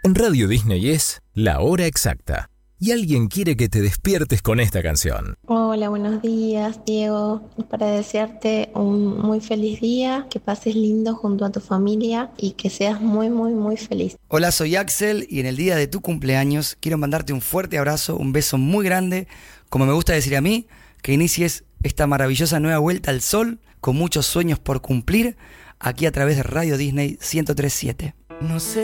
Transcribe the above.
En Radio Disney es la hora exacta. Y alguien quiere que te despiertes con esta canción. Hola, buenos días, Diego. Para desearte un muy feliz día, que pases lindo junto a tu familia y que seas muy, muy, muy feliz. Hola, soy Axel y en el día de tu cumpleaños quiero mandarte un fuerte abrazo, un beso muy grande, como me gusta decir a mí, que inicies esta maravillosa nueva vuelta al sol con muchos sueños por cumplir aquí a través de Radio Disney 103.7. No sé